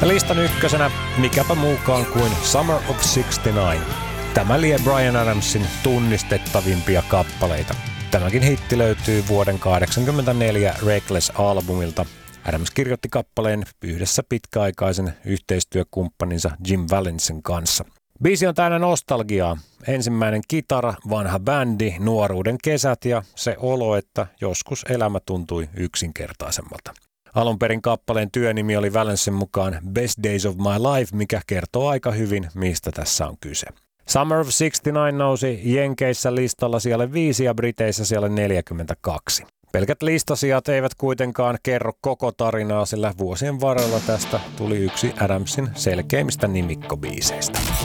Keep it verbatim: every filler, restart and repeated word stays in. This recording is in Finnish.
Ja listan ykkösenä mikäpä muukaan kuin Summer of sixty-nine. Tämä lie Bryan Adamsin tunnistettavimpia kappaleita. Tämäkin hitti löytyy vuoden kahdeksankymmentäneljä Reckless-albumilta. Adams kirjoitti kappaleen yhdessä pitkäaikaisen yhteistyökumppaninsa Jim Valensen kanssa. Biisi on täynnä nostalgiaa. Ensimmäinen kitara, vanha bändi, nuoruuden kesät ja se olo, että joskus elämä tuntui yksinkertaisemmalta. Alun perin kappaleen työnimi oli Valensen mukaan Best Days of My Life, mikä kertoo aika hyvin, mistä tässä on kyse. Summer of sixty-nine nousi Jenkeissä listalla siellä viisi ja Briteissä siellä neljäkymmentäkaksi. Pelkät listasijat eivät kuitenkaan kerro koko tarinaa, sillä vuosien varrella tästä tuli yksi Adamsin selkeimmistä nimikkobiiseistä.